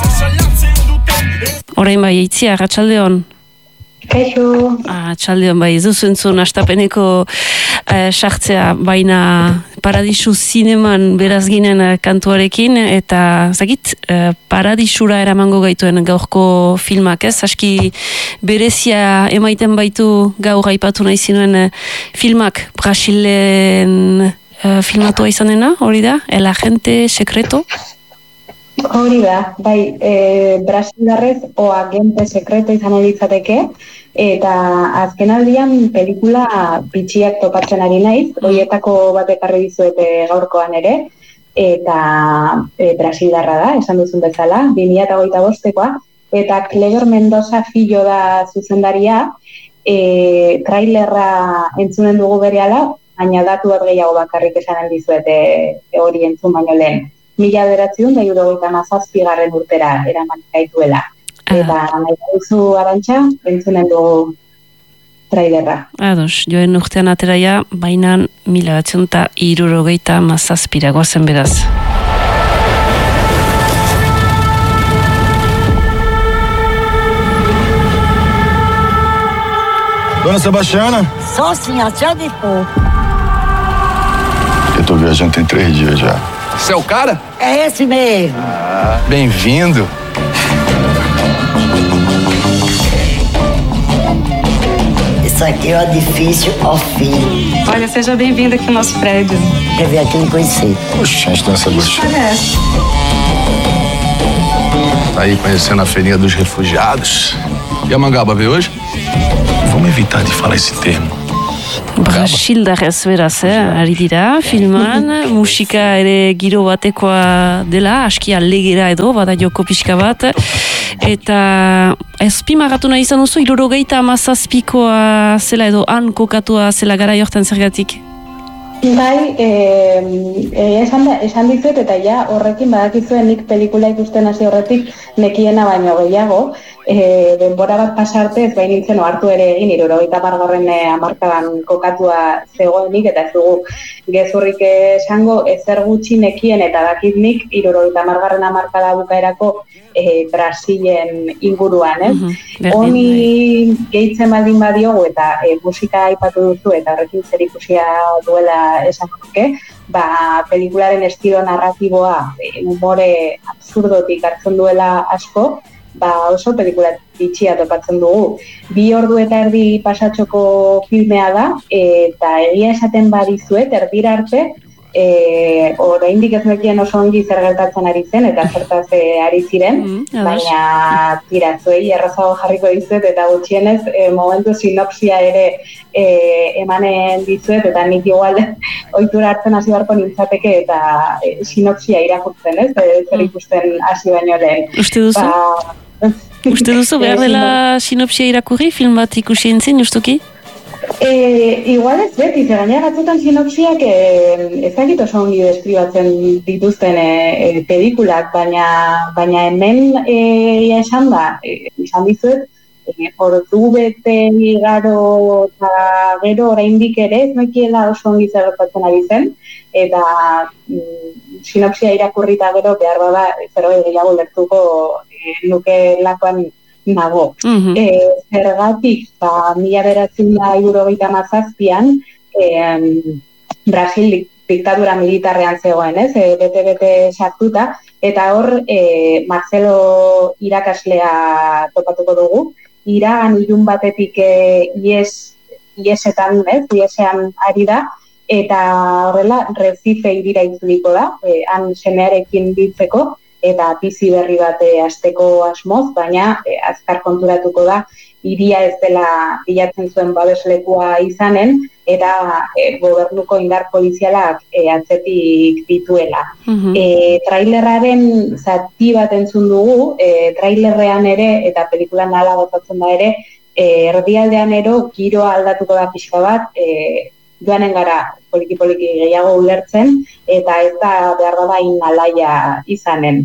Orain bai, Aitzia, Arratsaldeon. Kaixo. Txaldeon bai, ez duzentzun astapeneko sartzea, baina Paradisu zineman beraz ginen kantuarekin, eta zakit, Paradisura eramango gaituen gaurko filmak, ez? Aski berezia emaiten baitu gaur aipatu nahi zinuen filmak Brasilen filmatua izan dena, hori da? El agente secreto? Hori da, bai, Brasildarrez o agente secreto izan litzateke, eta azken aldian pelikula bitxiak topatzen ari naiz, horietako bat ekarri dizuete gaurkoan ere, eta Brasildarra da, esan duzun bezala, 2025koa, eta Cleber Mendoza Fillo da zuzendaria, trailerra entzunen dugu berehala, baina datu bat gehiago bakarrik esan dizuete hori entzun baino lehen. 1977 urtera eraman gaituela. Eta nahi duzu Arantxa, entzunen dugu trailerra. Ados, joen urtean ateraia, baina 1977 goazen beraz. Dona Sebastiana? Só senhor, tchau depois. Eu tô viajando tem 3 dias já. Você é o cara? É esse mesmo. Isso aqui é difícil ao fim. Olha, seja bem-vindo aqui no nosso prédio. Quer ver aqui me conhecer? Poxa, a gente tem essa gosto. Parece. Tá aí conhecendo a feirinha dos refugiados. E a Mangaba veio hoje? Vamos evitar de falar esse termo. Brasildarrez beraz, ari dira, filman, musika ere giro batekoa dela, aski alegera edo, bada joko pixka bat, eta azpimagatu nahi izan duzu, 77koa zela edo han kokatua zela gara jortan zergatik? Bai, esan dizuet eta ja horrekin badakizuen nik pelikula ikusten hasi horretik nekiena baino gehiago, denbora bat pasarte ez bain nintzen ohartu ere egin 70. hamarkadan kokatua zegoenik eta ez dugu gezurrik esango ezer gutxi nekien eta dakit nik 70. hamarkada bukaerako Brasilen inguruan, ez? Honi gehitzen baldin badiogu eta musika aipatu duzu eta horrekin zerikusia duela esan duke, pelikularen estilo narratiboa umore absurdotik hartzen duela asko, oso pelikula bitxia topatzen dugu. 2 ordu eta erdi pasatxoko filmea da, eta egia esaten badizuet, erdira arte, oraindik ez nekien oso ongi zer gertatzen ari zen, eta zertaz ari ziren, baina tiratzuei errazago jarriko dizuet, eta gutxienez momentu sinopsia ere emanen dizuet, eta nik igual ohitura hartzen hasi beharko nintzateke, eta sinopsia irakurtzen, ez? Zer ikusten hasi baino lehen. Uste duzu? Uste duzu behar dela sinopsia irakurri, film bat ikusi entzin, justuki? Igual ez beti, ze gainera batzutan sinopsiak ezagit oso ongi deskribatzen dituzten pelikulak, baina hemen esan da, izan dizuet, ordu bete igaro eta gero oraindik ere ez nekiela oso ongi zer gertatzen ari zen, eta sinopsia irakurrita gero behar bada zerbait gehiago lertuko nuke lakoan nago. Zergatik, 1977an Brasil diktadura militarrean zegoen, ez? Bete sartuta, eta hor Marcelo irakaslea topatuko dugu. Iragan ilun batetik iesetan, ez? Iesean ari da, eta horrela Recife hirira itzuliko da, han semearekin biltzeko, eta bizi berri bat hasteko asmoz, baina azkar konturatuko da hiria ez dela bilatzen zuen babeslekua izanen, eta gobernuko indar polizialak atzetik dituela. Trailerraren zati bat entzun dugu, trailerrean ere, eta pelikulan hala gozatzen da ere, erdialdean ero giroa aldatuko da pixka bat, joanen gara poliki-poliki gehiago ulertzen, eta ez da behar da alaia izanen.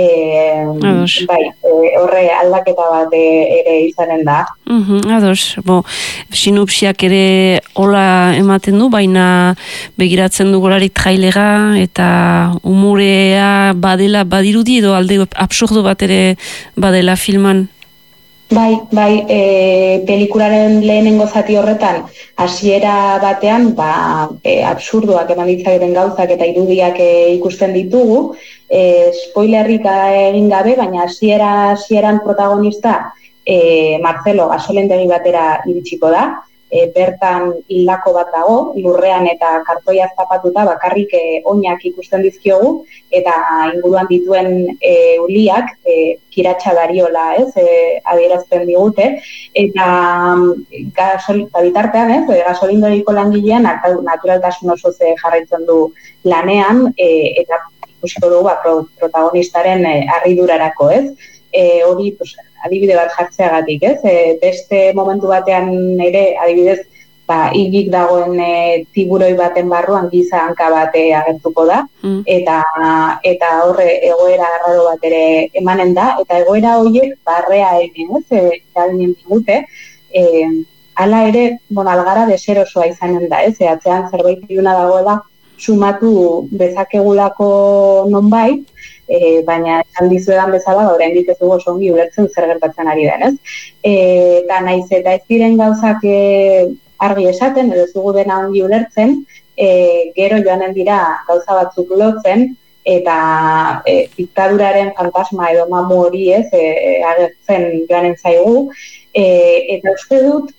Horre aldaketa bat ere izanen da. Ados, sinopsiak ere hola ematen du, baina begiratzen du golarik trailera eta umorea badela badirudi edo alde absurdo bat ere badela filman. Bai, pelikularen lehenengo zati horretan, hasiera batean, absurdoak eman ditzaketen gauzak eta irudiak ikusten ditugu, spoilerrik egin gabe, baina hasieran protagonista Marcelo gasolendegi batera iritsiko da, bertan hildako bat dago, lurrean eta kartoia zapatuta bakarrik oinak ikusten dizkiogu, eta inguruan dituen uliak kiratsa dariola, adierazten digute, eta bitartean, gasolindegiko langilean naturaltasun oso jarraitzen du lanean, eta ikusiko dugu protagonistaren harridurarako, hori adibide bat jartzeagatik, beste momentu batean ere, adibidez, hilik dagoen tiburoi baten barruan giza hanka bat agertuko da, eta horre egoera arraro bat ere emanen da, eta egoera horiek barrea eraginen digute, hala ere, algara deserosoa izanen da, atzean zerbait iluna dagoela sumatu dezakegulako nonbait, baina esan dizuedan bezala, oraindik ez dugu oso ongi ulertzen zer gertatzen ari den, ez? Eta naiz eta ez diren gauzak argi esaten, edo ez dugu dena ongi ulertzen, gero joanen dira gauza batzuk lotzen, eta diktaduraren fantasma edo mamu hori agertzen joanen zaigu, eta uste dut,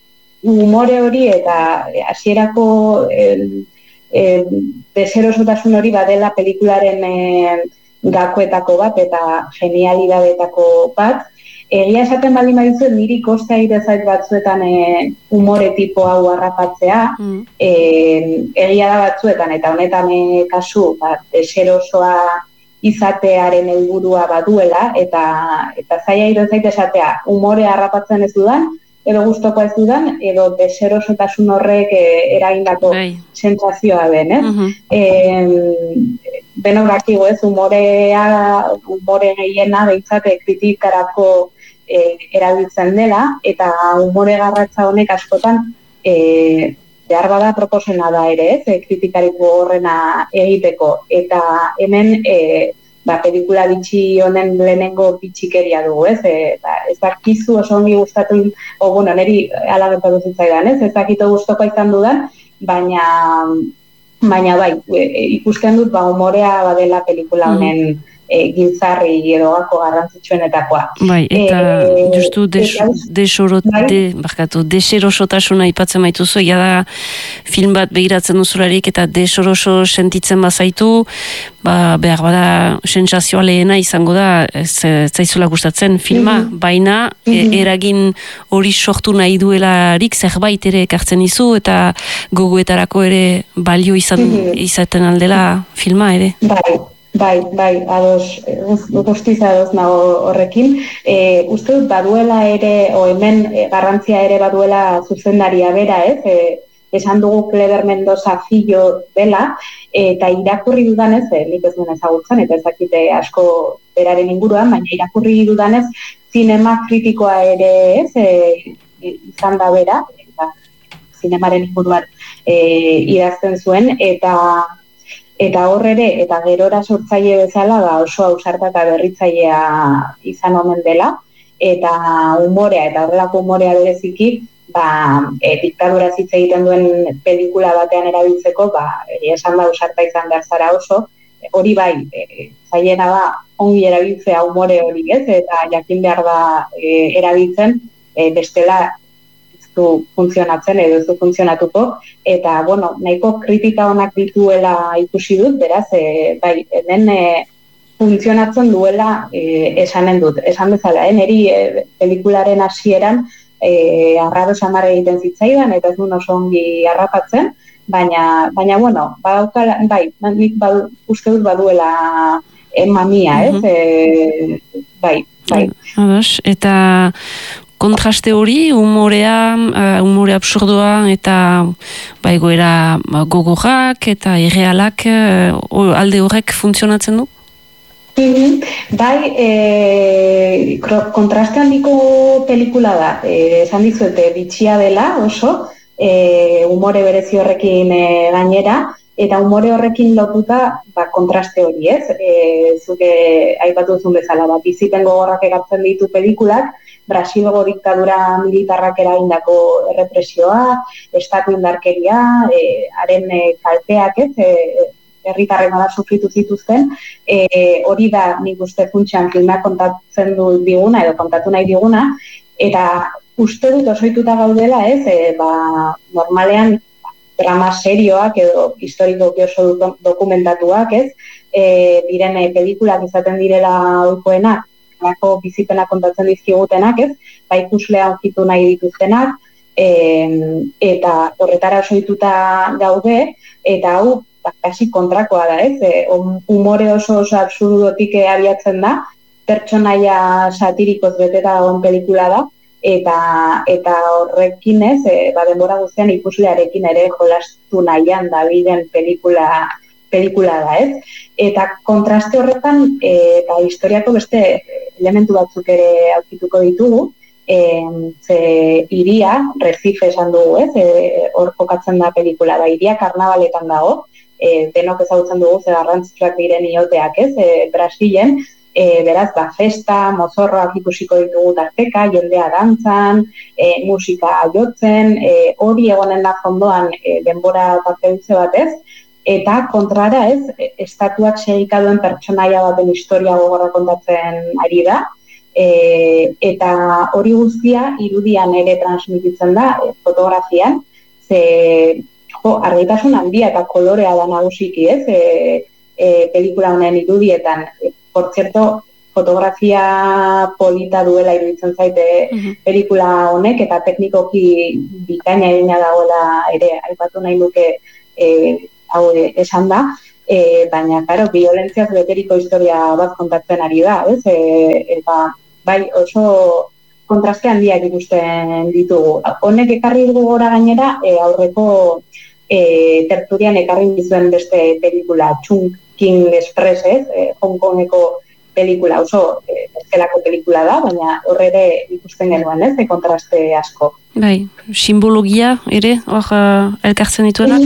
umore hori eta hasierako deserosotasun hori badela pelikularen gakoetako bat eta genialidadetako bat. Egia esaten baldin badizuet, niri kosta zait batzuetan umore tipo hau harrapatzea, egia da batzuetan, eta honetan kasu, deserosoa izatearen helburua baduela, eta zaila iruditzen esatea, umore harrapatzen ez dudan, edo gustoko ez dudan, edo deserosotasun horrek eragindako sentsazioa den, denok dakigu ez, umore gehiena behintzat kritikarako erabiltzen dela, eta umore garratza honek askotan behar bada proposena da ere, ez, kritikariko horrena egiteko, eta hemen pelikula bitxi honen lehenengo bitxikeria dugu, ez, ez dakizu oso ongi gustatu, niri alagentatu zitzaidan, ez dakito gustoko izan dudan, baina bai, ikusten dut umorea badela pelikula honen giltzarri edo gako garrantzitsuenetakoa. Bai, eta justu deserosotasuna aipatzen baituzu, egia da film bat begiratzen duzularik eta desoroso sentitzen bazaitu, behar bada sentsazioa lehena izango da, zaizula gustatzen filma, baina eragin hori sortu nahi duelarik zerbait ere ekartzen dizu eta gogoetarako ere balio izaten aldela filma ere. Bai, guztiz ados nago horrekin. Uste dut baduela ere, hemen garrantzia ere baduela zuzendaria bera, ez? Esan dugu Kleber Mendoza Fillo dela, eta irakurri dudanez, nik ez duen ezagutzen, eta ezakite asko beraren inguruan, baina irakurri dudanez, zinema kritikoa ere ez, izan da bera, eta zinemaren inguruan idazten zuen, eta hor ere, eta gerora sortzaile bezala, oso ausarta eta berritzailea izan omen dela, eta umorea, eta horrelako umorea bereziki, diktadura hitz egiten duen pelikula batean erabiltzeko, esan da ausarta izan behar zara oso, hori bai, zailena da ongi erabiltzea umore hori, ez, eta jakin behar da erabiltzen, bestela du funtzionatzen edo ez du funtzionatuko, eta, nahiko kritika onak dituela ikusi dut, beraz, bai, hemen funtzionatzen duela esanen dut. Esan bezala, niri pelikularen hasieran arraro samar egiten zitzaidan, eta ez duen oso ongi harrapatzen, baina, badaukala, bai, nik uste dut baduela mamia, ez? Bai. Eta kontraste hori, umore absurdoa eta egoera gogorrak eta irrealak alde horrek funtzionatzen du? Bai, kontraste handiko pelikula da, esan dizuete bitxia dela oso, umore berezi horrekin gainera, eta umore horrekin lotuta kontraste hori, ez? Zuke aipatu duzun bezala, bizipen gogorrak egartzen ditu pelikulak, Brasilgo diktadura militarrak eragindako errepresioa, estatu indarkeria, haren kalteak, ez? Herritarren gara sufritu zituzten, hori da nik uste funtsean filmak kontatzen du diguna, edo kontatu nahi diguna, eta uste dut osoituta gaudela, ez? Normalean, drama serioak edo historikoki oso dokumentatuak, ez? Diren pelikulak izaten direla ohikoenak, lako bizipena kontatzen dizkigutenak, ez? Ikuslea aurkitu nahi dituztenak, eta horretara osoituta gaude, eta hau kasi kontrakoa da, ez? Umore oso absurdotik abiatzen da, pertsonaia satirikoz beteta dagoen pelikula da, eta horrekin ez, denbora guztian ikuslearekin ere jolastu nahian da biden pelikula da, ez? Eta kontraste horretan, eta historiako beste elementu batzuk ere aurkituko ditugu, ze iria, Recife esan dugu, ez? Hor kokatzen da pelikula, iria karnabaletan dago, denok ezagutzen dugu, ze garrantzitsuak diren ioteak, ez? Brasilen, beraz, festa, mozorroak ikusiko ditugu tarteka, jendea dantzan, musika jotzen, hori egonen da fondoan denbora tarteutze batez, eta kontrara ez, estatuak segika duen pertsonaia baten historia gogorra kontatzen ari da, eta hori guztia irudian ere transmititzen da, fotografian, ze argitasun handia eta kolorea da nagusiki, pelikula honen irudietan. Por cierto, fotografia polita duela iruditzen zaite pelikula honek, eta teknikoki bikaina egina dagoela ere aipatu nahi nuke hau esan da, baina, karo, violentziaz beteriko historia bat kontatzen ari da, eta bai oso kontraste handiak ikusten ditugu. Honek ekarri dugu gora gainera, aurreko tertulian ekarri dizuen beste pelikula, Chungking Express, Hong Kongeko pelikula, oso bestelako pelikula da, baina horre ere ikusten genuen, kontraste asko. Bai, simbologia ere, hor elkartzen dituenak?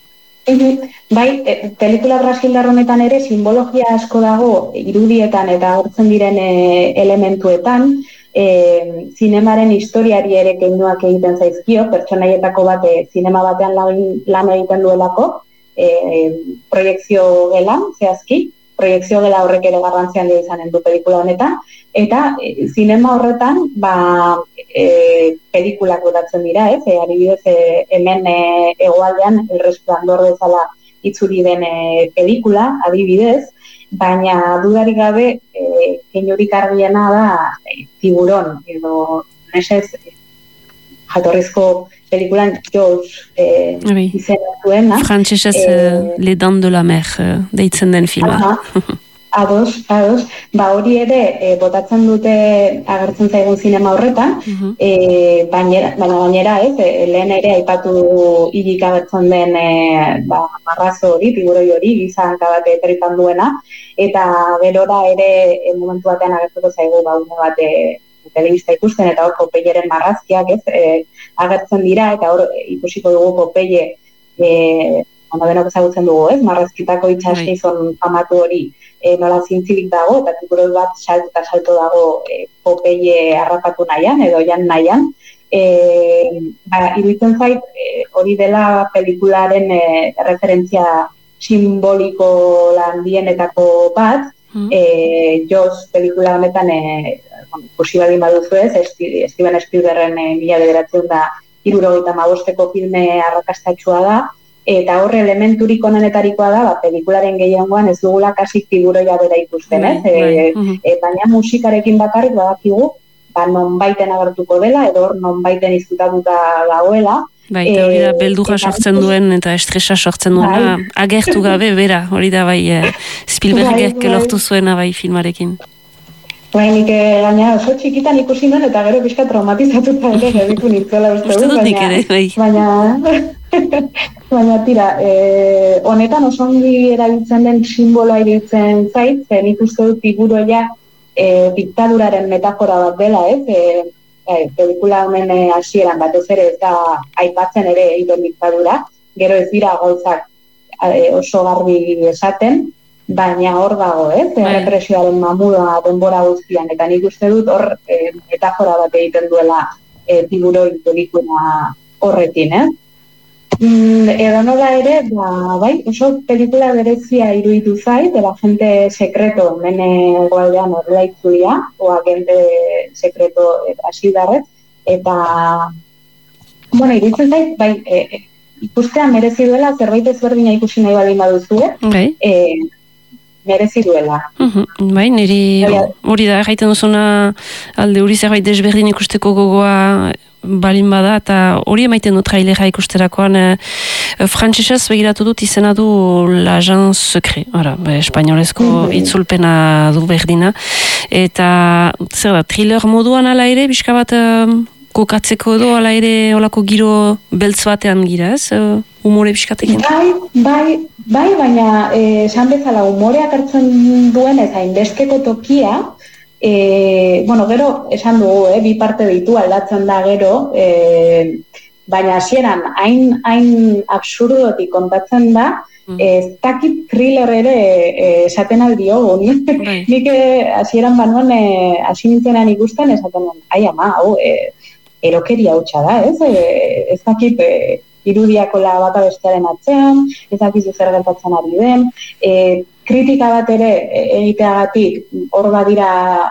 Bai, pelikula brasildar honetan ere simbologia asko dago irudietan eta agertzen diren elementuetan, zinemaren historiari ere keinuak egiten zaizkio, pertsonaietako bat zinema batean lan egiten duelako, proiekzio gelan, zehazki, proiekzio gela horrek ere garrantzi handia izanen du pelikula honetan, eta zinema horretan pelikulak botatzen dira, adibidez hemen hegoaldean El Resplandor bezala itzuli den pelikula, adibidez, baina dudarik gabe keinurik argiena da Tiburon, edo nesez jatorrizko pelikulan Jaws izena duena. Frantsesez Les Dents de la Mer deitzen den filma. Ados. Hori ere botatzen dute agertzen zaigun zinema horretan, baina gainera lehen ere aipatu hilik agertzen den marrazo hori, tiburoi hori, gizanka bat tripan duena, eta gerora ere momentu batean agertuko zaigu une bat telebista ikusten, eta hor Popeyeren marrazkiak agertzen dira, eta hor ikusiko dugu Popeye, denok ezagutzen dugu, marrazkitako itxasgizon famatu hori, nola zintzilik dago, eta tiburoi bat salto dago Popeye harrapatu nahian, edo jan nahian. Iruditzen zait, hori dela pelikularen referentzia simboliko handienetako bat, Jaws pelikula honetan ikusi baldin baduzu Steven Spielbergen 1975 filme arrakastatsua da, eta horre elementurik onenetarikoa da, pelikularen gehiagoan ez dugula kasik tiburoia bera ikusten, baina musikarekin bakarrik badakigu, nonbaiten agertuko dela, edo nonbaiten izutatuta dagoela. Bai, eta hori da beldurra sortzen duen eta estresa sortzen duena, agertu gabe, bera, hori da Spielbergek lortu zuena filmarekin. Bai, nik gaina oso txikitan ikusi nuen, eta gero pixka traumatizatuta ere gerritu nintzela uste dut, baina tira, honetan oso ongi erabiltzen den simboloa iruditzen zait, nik uste dut tiburoia diktaduraren metafora bat dela, pelikula honen hasieran batez ere ez da aipatzen ere egiten diktadura, gero ez dira gauzak oso garbi esaten, baina hor dago, represioaren mamua denbora guztian, eta nik uste dut hor metafora bat egiten duela tiburoi pelikula horrekin, Edo nola ere, bai, oso pelikula berezia iruditu zait, de la gente secreto, mene goaldean horrela itzulia, o agente secreto brasildarrez, eta, iruditzen zait, bai, ikustean merezi duela, zerbait ezberdina ikusi nahi baldin baduzu, merezi duela. Bai, niri hori da, jaiten duzuna alde hori zerbait desberdin ikusteko gogoa balin bada, eta hori emaiten du trailera ikusterakoan frantsesez begiratu dut izena du L'Agent Secret, espainolezko itzulpena du berdina, eta zer da, thriller moduan ala ere, bizka bat kokatzeko edo ala ere olako giro beltz batean gira, ez? Humore bizkatekin? Bai, baina esan bezala humoreak hartzen duen ez hainbesteko tokia, gero esan dugu, bi parte ditu aldatzen da gero, baina hasieran hain absurdotik kontatzen da, ez dakit thriller ere esaten aldiogun. Nik hasieran banuan hasi nintzenan ikusten esaten ai ama, hau erokeria hutsa da, ez dakit irudiako bata bestearen atzean, ez dakit zer gertatzen ari den, kritika bat ere egiteagatik hor badira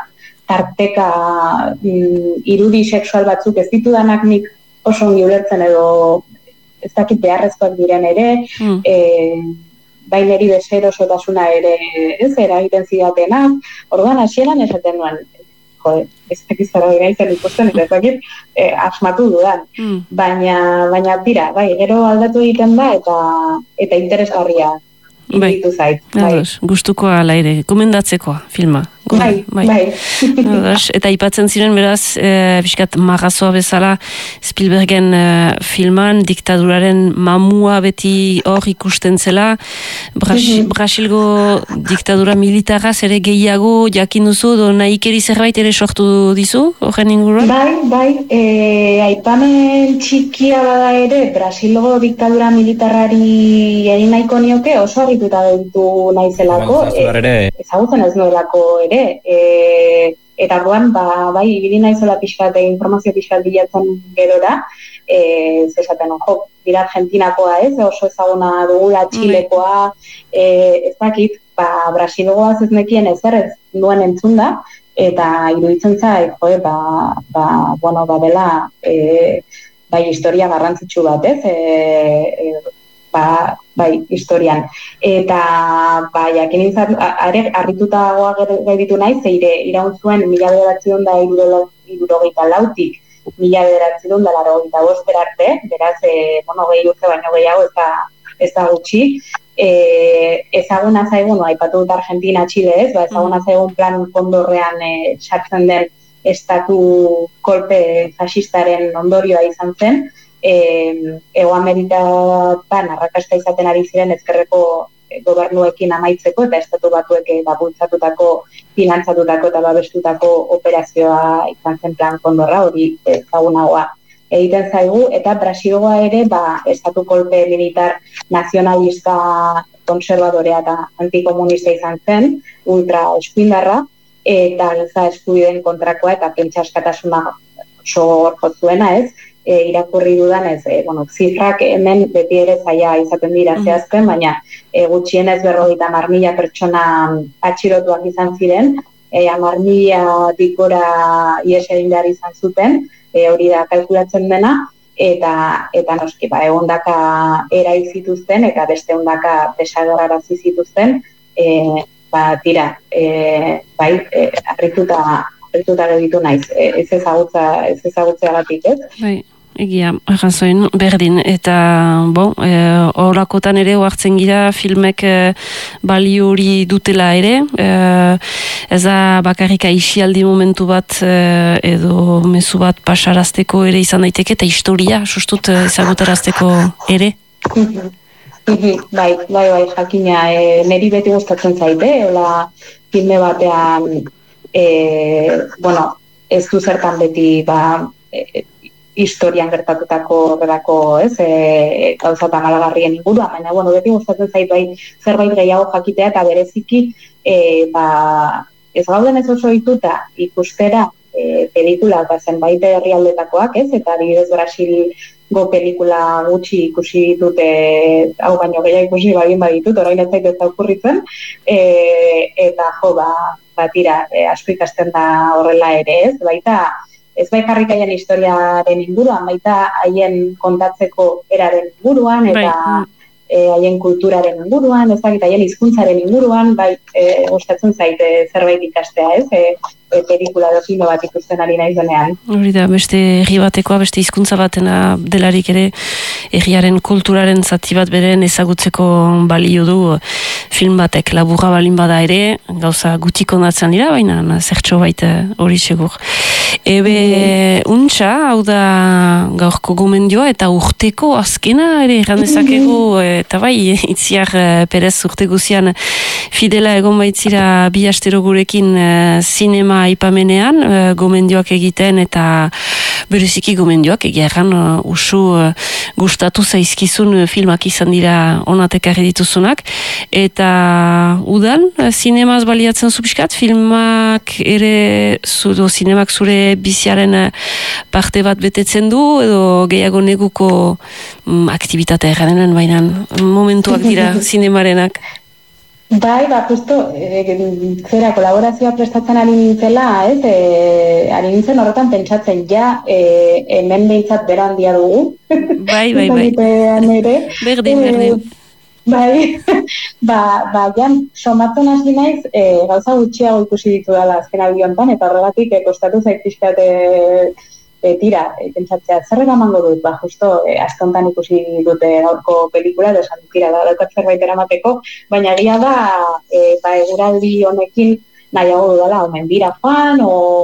tarteka irudi sexual batzuk ez ditudanak nik oso ongi ulertzen edo ez dakit beharrezkoak diren ere, bai neri deserosotasuna ere ez eragiten zidatenak, orduan hasieran esaten nuen, ez dakit zara gaitzen ikusten, ez dakit asmatu dudan, baina tira, bai, gero aldatu egiten da eta interesgarria iruditu zait. Gustukoa ala ere, komendatzekoa filma. Bai. Eta aipatzen ziren beraz, biskat magazoa bezala Spielbergen filman diktaduraren mamua beti hor ikusten zela. Brasilgo diktadura militarraz ere gehiago jakin duzu, do nahikeri zerbait ere sortu dizu, horren inguruan? Bai, aipamen txikia bada ere, Brasilgo diktadura militarrari egin nahiko nioke oso harrituta deitu naizelako, ezagutzen ez nuelako ere, eta orduan, bai, ibili naizola pixkat, informazio pixkat bilatzen gerora, zesaten, dira Argentinakoa ez, oso ezaguna dugula Txilekoa, ez dakit, Brasilgoaz ez nekien ezer ez duen entzun da, eta iruditzen zait, dela, bai, historia garrantzitsu bat, ez, bai, historian. Eta, jakin izan, harritutagoa gaiditu nahi, zeire iraun zuen 1974-tik 1985 arte, beraz, 20 urte baino gehiago ez da gutxi. Ezaguna zaigun, aipatu dut Argentina, Txile ez, ezaguna zaigun plan kondorrean sartzen den estatu kolpe fasistaren ondorioa izan zen, Ego Amerikatan arrakasta izaten ari ziren ezkerreko gobernuekin amaitzeko eta estatu batuek bultzatutako, finantzatutako eta babestutako operazioa izan zen plan kondorra, hori ezagunagoa egiten zaigu, eta Brasilgoa ere estatu kolpe militar nazionalista, konservadorea eta antikomunista izan zen, ultra eskuindarra, eta giza eskubideen kontrakoa eta pentsa askatasuna oso jotzuena ez, irakurri dudan ez, zifrak hemen beti ere zaila izaten dira zehazten, baina gutxienez 50.000 pertsona atxilotuak izan ziren, 10.000 dikora ihes egin behar izan zuten, hori da kalkulatzen dena, eta noski, egondaka erail zituzten, eta beste ondaka desagerrarazi zituzten, harrituta gelditu naiz, ez ezagutzeagatik, ez? Bai. Egia, errazoin, berdin, eta horakotan ere oartzen gira filmek balio hori dutela ere, ez da bakarrik aixialdi momentu bat edo mezu bat pasarazteko ere izan daiteke, eta historia sustut ezagutarazteko ere? Bai, jakina, niri beti gustatzen zaite, filme batean, ez du zertan beti, historian gertatutako horrelako, gauza tamalagarrien inguruan, baina, beti gustatzen zait zerbait gehiago jakitea eta bereziki, ez gauden ez oso dituta ikustera pelikula eta zenbait herrialdetakoak, eta adibidez Brasilgo pelikula gutxi ikusi ditute, hau baino gehiago ikusi baditut, orain ez zait ez da okurritzen, eta tira, asko ikasten da horrela ere ez, baita, ez bakarrik haien historiaren inguruan, baita haien kontatzeko eraren inguruan, eta haien kulturaren inguruan, ez dakit haien hizkuntzaren inguruan, gustatzen zaite zerbait ikastea, ez? Pelikula edo filme bat ikusten ari naiz denean. Hori da, beste herri batekoa, beste hizkuntza batena delarik ere herriaren kulturaren zati bat beren ezagutzeko balio du film batek, laburra balin bada ere, gauza gutxi kondatzen dira, baina zertxo baita hori segur. Untxa, hau da gaurko gomendioa eta urteko azkena ere errandezakegu, eta itziar Perez urte guzian fidela egon baitzira bi astero gurekin sinema aipamenean, gomendioak egiten eta bereziki gomendioak egia erran usu gustatu zaizkizun filmak izan dira onatek arri dituzunak, eta udan sinemaz baliatzen zupiskat, filmak ere sinemak zure biziaren parte bat betetzen du, edo gehiago neguko aktibitatea erranen, baina momentuak dira sinemarenak. Bai, justo, zera, kolaborazioa prestatzen ari nintzela, ari nintzen horretan pentsatzen, hemen behintzat bera handia dugu. Bai. Berdin. Bai, jan, somatzen hasi naiz, gauza gutxiago ikusi ditu dela azken aldi honetan, eta horregatik kostatu zaitizkat tira, pentsatzea, zer eramango dut, justo, askontan ikusi dute gaurko pelikula, esan tira, daukat zerbait eramateko, baina egia da, eguraldi honekin nahiago dudala, omen bira joan,